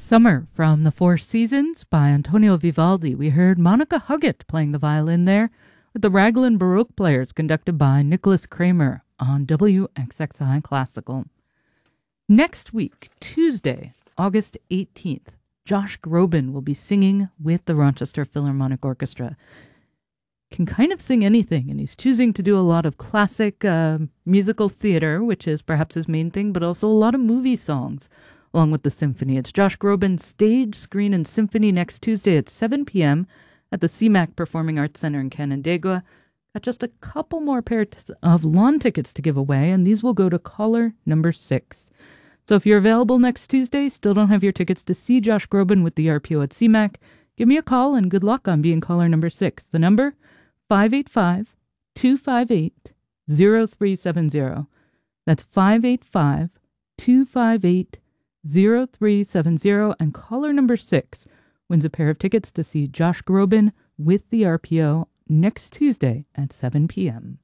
Summer from the Four Seasons by Antonio Vivaldi. We heard Monica Huggett playing the violin there with the Raglan Baroque Players conducted by Nicholas Kramer on WXXI Classical. Next week, Tuesday, August 18th, Josh Groban will be singing with the Rochester Philharmonic Orchestra. Can kind of sing anything, and he's choosing to do a lot of classic musical theater, which is perhaps his main thing, but also a lot of movie songs along with the symphony. It's Josh Groban's Stage, Screen, and Symphony next Tuesday at 7 p.m. at the CMAC Performing Arts Center in Canandaigua. Got just a couple more pairs of lawn tickets to give away, and these will go to caller number 6. So if you're available next Tuesday, still don't have your tickets to see Josh Groban with the RPO at CMAC, give me a call and good luck on being caller number 6. The number, 585-258-0370. That's 585-258-0370, and caller number 6 wins a pair of tickets to see Josh Groban with the RPO next Tuesday at 7 p.m.